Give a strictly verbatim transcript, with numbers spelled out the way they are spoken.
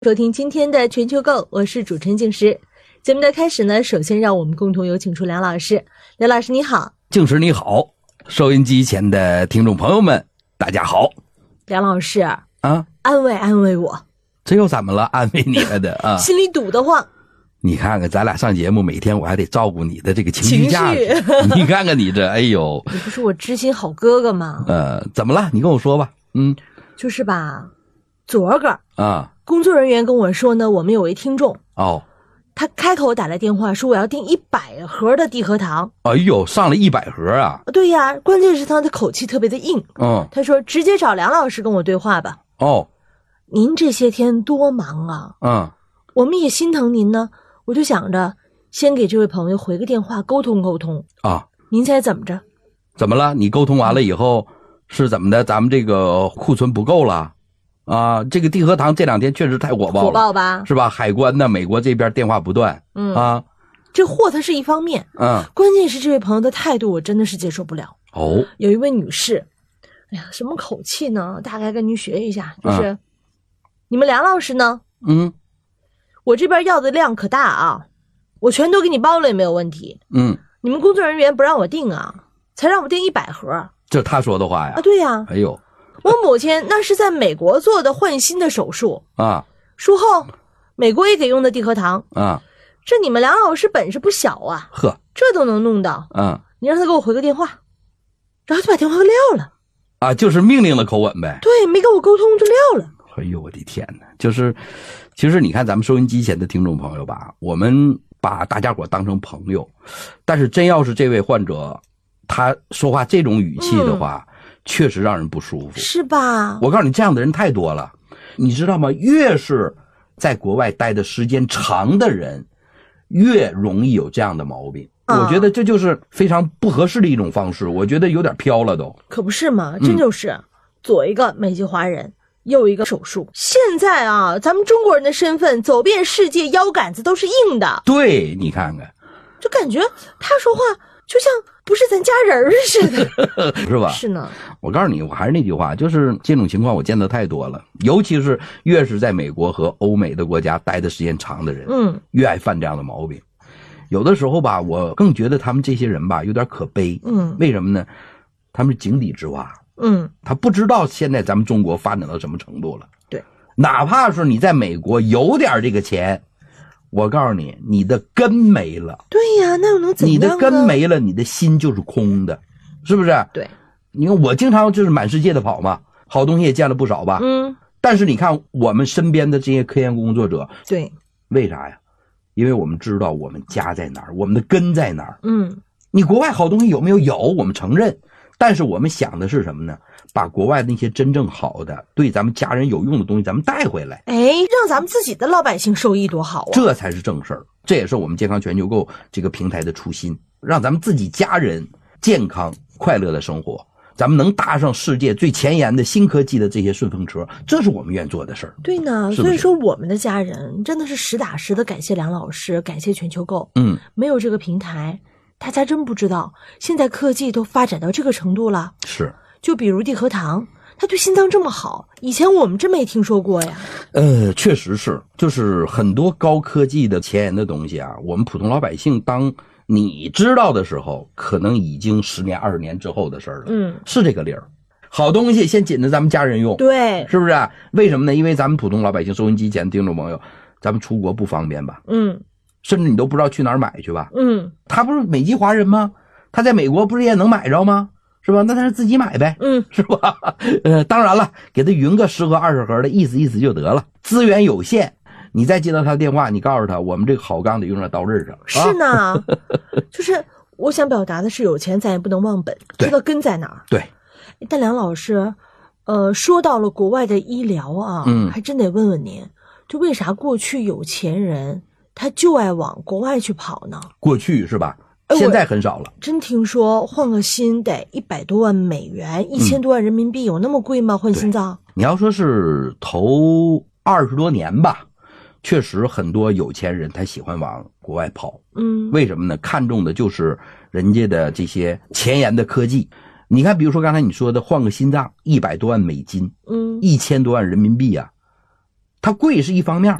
收听今天的全球购，我是主持人静时。节目的开始呢，首先让我们共同有请出梁老师。梁老师你好。 静时你好，收音机前的听众朋友们大家好。 梁老师啊， 安慰安慰我。 这又怎么了？安慰你了的啊？ 心里堵得慌。 你看看咱俩上节目，每天我还得照顾你的这个情绪价值。你看看你这，哎呦， 你不是我知心好哥哥吗？ 呃，怎么了？你跟我说吧。嗯， 就是吧，昨个啊， 工作人员跟我说呢，我们有位听众哦， 他开口打来电话说我要订一百盒的地核糖。 哎呦，上了一百盒啊！ 对呀，关键是他的口气特别的硬。 嗯， 他说直接找梁老师跟我对话吧。 哦， 您这些天多忙啊。 嗯， 我们也心疼您呢。我就想着先给这位朋友回个电话沟通沟通啊。 您猜怎么着？ 怎么了？你沟通完了以后是怎么的？咱们这个库存不够了啊？这个地核糖这两天确实太火爆了， 火爆吧？ 是吧？海关呢，美国这边电话不断。嗯啊， 这货它是一方面， 嗯， 关键是这位朋友的态度我真的是接受不了。 哦， 有一位女士，哎呀，什么口气呢？大概跟您学一下，就是、嗯、你们梁老师呢？ 嗯。 我这边要的量可大啊，我全都给你包了也没有问题。 嗯， 你们工作人员不让我订啊，才让我订一百盒。 这他说的话呀？ 啊，对呀。 哎呦， 我母亲那是在美国做的换心的手术啊， 术后美国也给用的地核糖啊， 这你们梁老师本事不小啊， 呵， 这都能弄到。 嗯， 你让他给我回个电话，然后就把电话给撂了。 啊，就是命令的口吻呗。 对，没跟我沟通就撂了。 哎呦，我的天哪！就是，其实你看咱们收音机前的听众朋友吧，我们把大家伙当成朋友，但是真要是这位患者，他说话这种语气的话，嗯、确实让人不舒服， 是吧？ 我告诉你，这样的人太多了，你知道吗？越是在国外待的时间长的人，越容易有这样的毛病。嗯、我觉得这就是非常不合适的一种方式，我觉得有点飘了都。 可不是嘛，真就是、嗯、左一个美籍华人。又一个手术，现在啊，咱们中国人的身份走遍世界，腰杆子都是硬的。 对，你看看， 就感觉他说话就像不是咱家人似的， 是吧？ 是呢。 我告诉你，我还是那句话，就是这种情况我见得太多了，尤其是越是在美国和欧美的国家待的时间长的人，嗯，越爱犯这样的毛病。有的时候吧，我更觉得他们这些人吧有点可悲，嗯，为什么呢？他们是井底之蛙。嗯，他不知道现在咱们中国发展到什么程度了。 对， 哪怕是你在美国有点这个钱，我告诉你，你的根没了。 对呀，那又能怎样呢？ 你的根没了，你的心就是空的，是不是？ 对， 你看我经常就是满世界的跑嘛，好东西也见了不少吧。嗯，但是你看我们身边的这些科研工作者， 对， 为啥呀？因为我们知道我们家在哪儿，我们的根在哪儿。 嗯，你国外好东西有没有？有，我们承认。但是我们想的是什么呢？把国外那些真正好的、对咱们家人有用的东西咱们带回来。 哎，让咱们自己的老百姓受益多好啊！ 这才是正事儿。这也是我们健康全球购这个平台的初心，让咱们自己家人健康快乐的生活，咱们能搭上世界最前沿的新科技的这些顺风车，这是我们愿做的事儿。 对呢，所以说我们的家人真的是实打实的感谢梁老师，感谢全球购。嗯，没有这个平台，大家真不知道，现在科技都发展到这个程度了。 是， 就比如地核糖，它对心脏这么好，以前我们真没听说过呀。 呃，确实是，就是很多高科技的前沿的东西啊，我们普通老百姓当你知道的时候，可能已经十年、二十年之后的事儿了。嗯，是这个理儿。好东西先紧着咱们家人用， 对， 是不是？为什么呢？因为咱们普通老百姓，收音机前的听众朋友，咱们出国不方便吧？嗯。甚至你都不知道去哪儿买去吧？嗯，他不是美籍华人吗？他在美国不是也能买着吗？是吧？那他是自己买呗，嗯，是吧？呃，当然了，给他匀个十盒、二十盒的，意思意思就得了。资源有限，你再接到他的电话，你告诉他，我们这个好钢得用在刀刃上。 是呢，啊、就是我想表达的是，有钱咱也不能忘本，知道根在哪儿。 对。 但梁老师，呃，说到了国外的医疗啊，嗯，还真得问问您，就为啥过去有钱人他就爱往国外去跑呢？ 过去是吧？现在很少了。 真听说换个心得一百多万美元，一千多万人民币，有那么贵吗？换心脏？ 你要说是头二十多年吧，确实很多有钱人他喜欢往国外跑。嗯，为什么呢？看重的就是人家的这些前沿的科技。你看，比如说刚才你说的换个心脏，一百多万美金，嗯，一千多万人民币啊， 它贵是一方面。